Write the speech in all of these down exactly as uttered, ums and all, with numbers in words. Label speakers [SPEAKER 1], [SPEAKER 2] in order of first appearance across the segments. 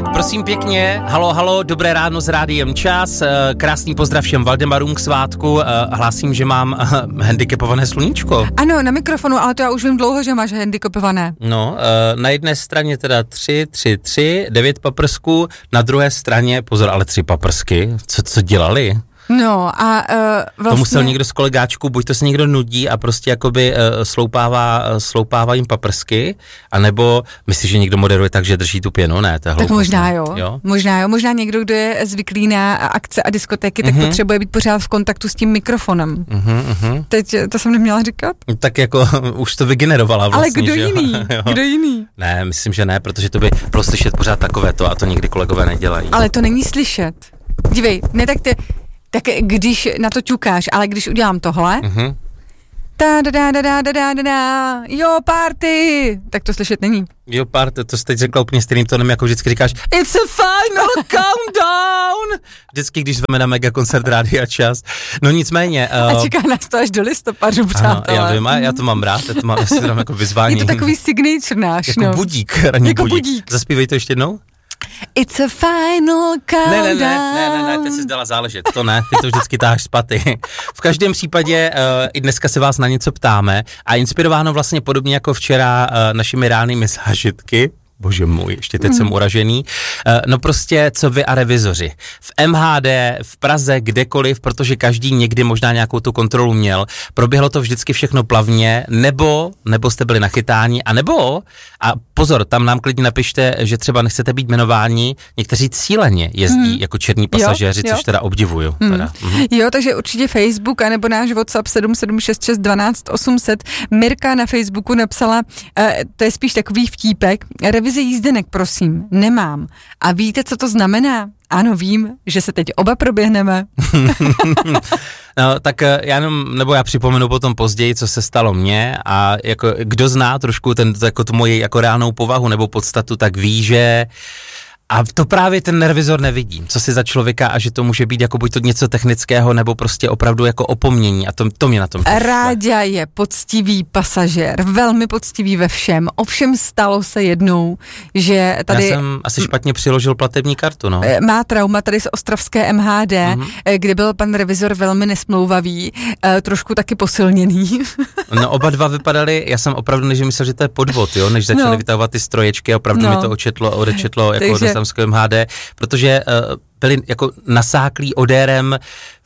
[SPEAKER 1] Tak prosím pěkně, halo, halo, dobré ráno z Rádiem Čas, krásný pozdrav všem Valdemarům k svátku, hlásím, že mám handicapované sluníčko.
[SPEAKER 2] Ano, na mikrofonu, ale to já už vím dlouho, že máš handicapované.
[SPEAKER 1] No, na jedné straně teda tři, tři, tři, devět paprsků, na druhé straně, pozor, ale tři paprsky, co, co dělali?
[SPEAKER 2] No a uh, vlastně...
[SPEAKER 1] To musel někdo z kolegáčků, buď to se někdo nudí a prostě jakoby uh, sloupává, uh, sloupává jim paprsky, anebo myslíš, že někdo moderuje tak, že drží tu pěnu, ne? To je
[SPEAKER 2] tak možná jo,
[SPEAKER 1] jo,
[SPEAKER 2] možná jo, možná někdo, kdo je zvyklý na akce a diskotéky, tak mm-hmm. potřebuje být pořád v kontaktu s tím mikrofonem.
[SPEAKER 1] Mm-hmm.
[SPEAKER 2] Teď to jsem neměla říkat?
[SPEAKER 1] Tak jako už to vygenerovala vlastně,
[SPEAKER 2] ale kdo
[SPEAKER 1] že
[SPEAKER 2] jiný,
[SPEAKER 1] jo?
[SPEAKER 2] Kdo jiný?
[SPEAKER 1] Ne, myslím, že ne, protože to by bylo slyšet pořád takovéto a to nikdy kolegové nedělají.
[SPEAKER 2] Ale to není slyšet. Dívej, ne tak ty... Tak když na to ťukáš, ale když udělám tohle, mm-hmm. ta da da da da da da da, jo, party, tak to slyšet není.
[SPEAKER 1] Jo, party, to jsi teď řekla úplně stejným tónem, jako vždycky říkáš It's a final countdown! Vždycky, když zveme na mega koncert Rádia Čas. No nicméně... Uh,
[SPEAKER 2] a čeká nás to až do listopadu, přátelé.
[SPEAKER 1] Já vím, já to mám rád, já to mám, já si to dám jako vyzvání.
[SPEAKER 2] Je to takový signature náš,
[SPEAKER 1] jako
[SPEAKER 2] no.
[SPEAKER 1] budík, ranní
[SPEAKER 2] jako
[SPEAKER 1] budík.
[SPEAKER 2] budík.
[SPEAKER 1] Zaspívej to ještě jednou.
[SPEAKER 2] It's a final countdown.
[SPEAKER 1] Ne, ne, ne, ne, ne, ne, ty jsi zdala záležet, to ne, ty to vždycky táháš z paty. V každém případě uh, i dneska se vás na něco ptáme a inspirováno vlastně podobně jako včera uh, našimi ránými zážitky. Bože můj, ještě teď mm. jsem uražený. Uh, no prostě, co vy a revizoři. V M H D, v Praze, kdekoliv, protože každý někdy možná nějakou tu kontrolu měl. Proběhlo to vždycky všechno plavně, nebo, nebo jste byli nachytáni, a nebo, a pozor, tam nám klidně napište, že třeba nechcete být jmenováni, někteří cíleně jezdí mm. jako černí pasažéři, jo, což jo. teda obdivuju.
[SPEAKER 2] Mm.
[SPEAKER 1] Teda. Mm.
[SPEAKER 2] Jo, takže určitě Facebook, anebo náš WhatsApp sedm sedm šest šest jedna dva osm set. Mirka na Facebooku napsala, uh, to je spíš takový vtípek, revize jízdenek, prosím, nemám. A víte, co to znamená? Ano, vím, že se teď oba proběhneme.
[SPEAKER 1] No, tak já jenom, nebo já připomenu potom později, co se stalo mně a jako, kdo zná trošku ten, jako tu moji jako reálnou povahu nebo podstatu, tak ví, že a to právě ten nervizor nevidí, co si za člověka a že to může být jako buď to něco technického, nebo prostě opravdu jako opomnění a to, to mě na tom těšilo.
[SPEAKER 2] Ráďa je poctivý pasažér, velmi poctivý ve všem, ovšem stalo se jednou, že tady...
[SPEAKER 1] Já jsem asi špatně přiložil platební kartu, no.
[SPEAKER 2] Má trauma tady z ostravské M H D, mm-hmm. kde byl pan revizor velmi nesmlouvavý, trošku taky posilněný. No
[SPEAKER 1] oba dva vypadali, já jsem opravdu než myslel, že to je podvod, jo, než začali no. vytahovat ty stroječky, opravdu no. mi to očetlo, odečetlo jako Takže... M H D, protože uh, byli jako nasáklí odérem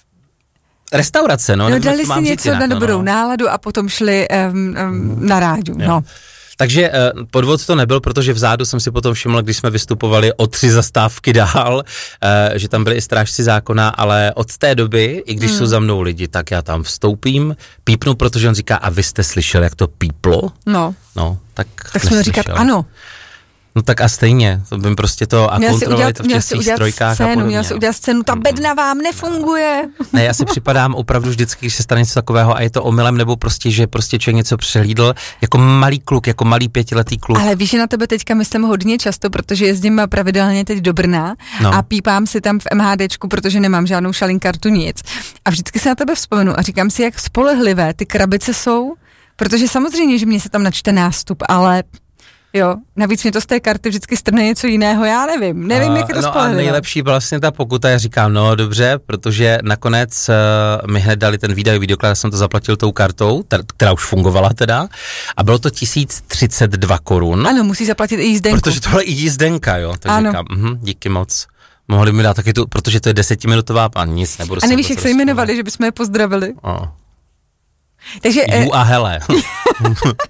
[SPEAKER 1] restaurace, no.
[SPEAKER 2] No dali si něco
[SPEAKER 1] jinak,
[SPEAKER 2] na
[SPEAKER 1] no,
[SPEAKER 2] dobrou
[SPEAKER 1] no.
[SPEAKER 2] náladu a potom šli um, um, na rádiu, no.
[SPEAKER 1] Takže uh, podvod to nebyl, protože vzadu jsem si potom všiml, když jsme vystupovali o tři zastávky dál, uh, že tam byli i strážci zákona, ale od té doby, i když hmm. jsou za mnou lidi, tak já tam vstoupím, pípnu, protože on říká, a vy jste slyšel, jak to píplo?
[SPEAKER 2] No.
[SPEAKER 1] No, tak
[SPEAKER 2] Tak jsme říkat ano.
[SPEAKER 1] No tak a stejně, to bym prostě to a kontrolovali to v těch svých strojkách
[SPEAKER 2] scénu,
[SPEAKER 1] a podobně.
[SPEAKER 2] Měl si udělat scénu, ta bedna vám nefunguje.
[SPEAKER 1] Ne, já si připadám opravdu vždycky, když se stane něco takového a je to omylem, nebo prostě, že prostě člověk něco přehlídl, jako malý kluk, jako malý pětiletý kluk.
[SPEAKER 2] Ale víš, že na tebe teďka myslím hodně často, protože jezdím pravidelně teď do Brna no. a pípám si tam v MHDčku, protože nemám žádnou šalinkartu, nic. A vždycky se na tebe vzpomenu a říkám si, jak spolehlivé ty krabice jsou, protože samozřejmě, že mě se tam načte nástup, ale... Jo, navíc mě to z té karty vždycky strne něco jiného, já nevím, nevím, uh, jak je to
[SPEAKER 1] no
[SPEAKER 2] spolehlivé.
[SPEAKER 1] A nejlepší byla vlastně ta pokuta, já říkám, no dobře, protože nakonec uh, mi hned dali ten výdajový doklad, já jsem to zaplatil tou kartou, t- která už fungovala teda, a bylo to tisíc třicet dva korun.
[SPEAKER 2] Ano, musí zaplatit i jízdenku.
[SPEAKER 1] Protože to byla i jízdenka, jo, takže
[SPEAKER 2] ano.
[SPEAKER 1] říkám, uh, díky moc. Mohli mi dát taky tu, protože to je desetiminutová, a nic, nebudu
[SPEAKER 2] A nevíš, jak se jmenovali, že bychom je pozdravili?
[SPEAKER 1] Oh.
[SPEAKER 2] Takže...
[SPEAKER 1] Jú a hele.